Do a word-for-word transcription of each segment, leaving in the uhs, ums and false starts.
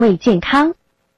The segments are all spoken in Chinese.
为健康。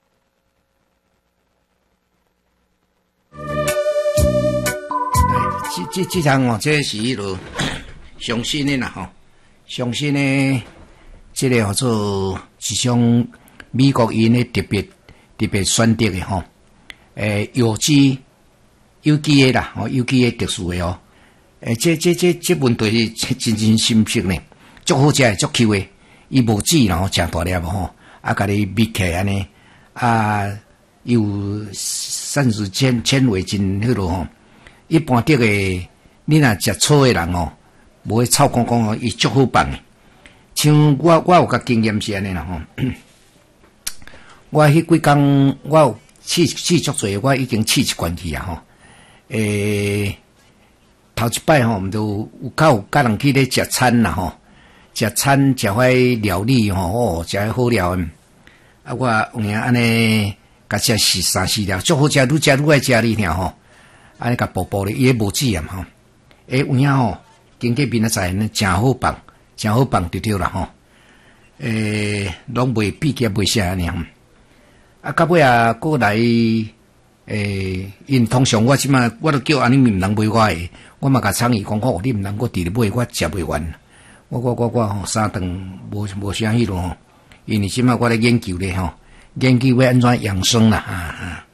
这这这项哦，这是迄落上新的啦吼，上新的这个叫做一种美国因的特别特别选择的吼，诶，有机有机的啦，哦，有机的特殊的哦，诶，这这这这问题是真真深刻呢，足好食，足 Q 的，伊无籽然后诚大粒吼，啊，甲你搣起安尼，啊，有膳食纤纤维真迄落吼。一般这个你若食草的人哦，无会臭公公哦，伊足好放的。像我我有甲经验是安尼啦吼，我迄几工我有试试足侪，我已经试一罐去啊吼。诶，头一摆吼，毋都有较有甲人去咧食餐啦吼，食餐食迄料理吼，哦，食迄好料的。啊，我有影安尼甲食四三四料，足好食，愈食愈爱食你听吼。安尼甲薄薄咧，伊也无籽啊吼，诶有影吼，经过面仔载呢，诚好放，诚好放就对啦吼，诶，拢袂比较袂啥安尼吼，啊，到尾啊，过来，诶，因通常我即马我都叫安尼毋通买我诶，我嘛甲倡议讲吼，你毋通我直咧买，我食袂完，我我我我吼三顿无无啥迄落吼，因为即马我咧研究咧吼，研究要安怎养生啦啊啊。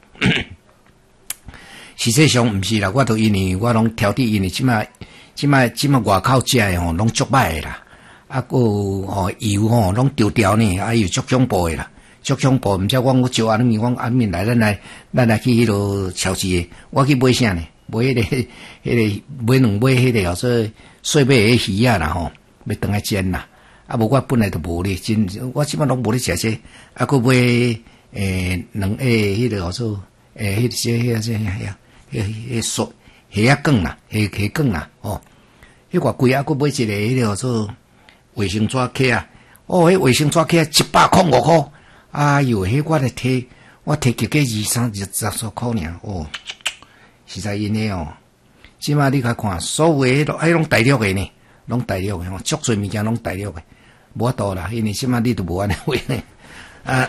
实际上毋是啦，我都因为我拢挑剔，因为即马即马即马外口食诶吼，拢足歹诶啦，啊个吼油吼拢丢掉呢，啊又足恐怖诶啦，足恐怖。毋知我我招安尼面，我安面来，咱来咱来去迄落超市诶，我去买啥呢？买迄、那个迄、那个买两买迄个叫做碎尾诶鱼啊啦吼，要当来煎啦。啊无我本来都无咧，真我即马拢无咧食这，啊个买诶两个迄个叫做诶迄些迄些遐遐。迄迄素虾仔羹啦，虾虾羹啦，哦，迄偌贵啊！佮买一个迄个叫做卫生纸壳啊，哦，迄卫生纸壳一百块五块，哎哟，迄我来摕，我摕几个二三二十数块尔，哦，实在因诶哦，即马你甲看，所有诶迄拢迄拢大陆诶呢，拢大陆诶，吼，足侪物件拢大陆诶，无多啦，因为即马你都无安尼话呢，啊。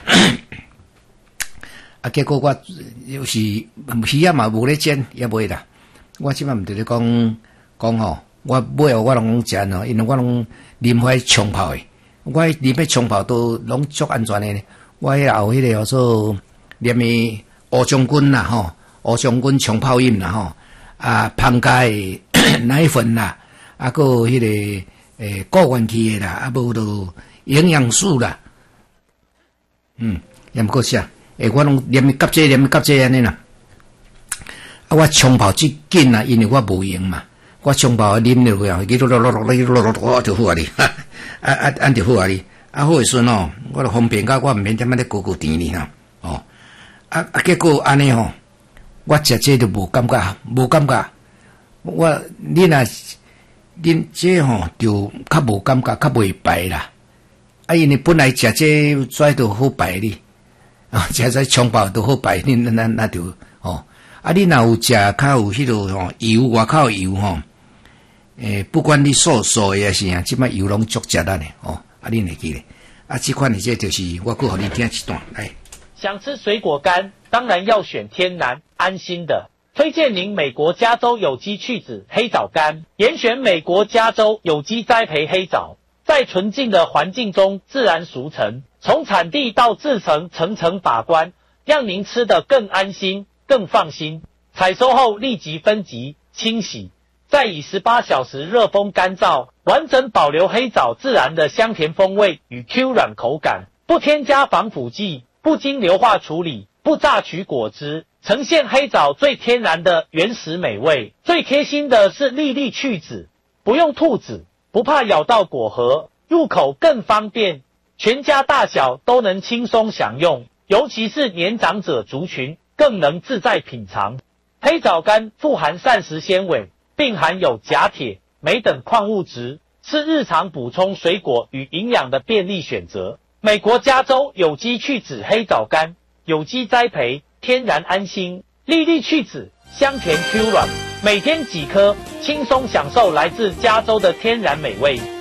啊，结果我有时鱼啊嘛无咧煎，也袂啦。我即摆毋对你讲讲吼，我买后我拢食喏，因为我拢啉迄冲泡诶，我啉迄冲泡都拢足安全诶。我迄后迄个叫做啉诶乌将军啦吼，乌将军冲泡饮啦吼，啊螃蟹奶粉啦，啊个迄个诶固元气诶啦，啊无就营养素啦，嗯，也毋过啥。诶，我拢啉甲这啉甲这安尼啦。啊，我冲泡即紧啊，因为我无闲嘛。我冲泡啉落去啊，伊落落落落落落落落就好啊哩。啊啊安就好啊哩。啊好诶时阵哦，我就方便甲我毋免踮仔咧高高甜哩吼。哦，啊啊结果安尼吼，我食这都无感觉，无感觉。我你若恁这吼就较无感觉，较袂白啦。啊，因为本来食这跩都好白哩。啊，食在冲泡都好摆，你那那那就哦。啊，你若有食较有迄落吼油，外口油吼，诶，不管你素素诶也是啊，即摆油拢足食咱诶哦。啊，你会记咧？啊，这款诶这就是我搁互你听一段来。 想吃水果干，当然要选天然安心的。推荐您美国加州有机去籽黑枣干，严选美国加州有机栽培黑枣，在纯净的环境中自然熟成。从产地到制成，层层把关，让您吃得更安心、更放心。采收后立即分级清洗，再以十八小时热风干燥，完整保留黑枣自然的香甜风味与 Q 软口感，不添加防腐剂，不经硫化处理，不榨取果汁，呈现黑枣最天然的原始美味。最贴心的是粒粒去籽，不用吐籽，不怕咬到果核，入口更方便。全家大小都能轻松享用，尤其是年长者族群更能自在品尝。黑枣干富含膳食纤维，并含有钾、铁、镁等矿物质，是日常补充水果与营养的便利选择。美国加州有机去籽黑枣干，有机栽培，天然安心，粒粒去籽，香甜 Q 软，每天几颗，轻松享受来自加州的天然美味。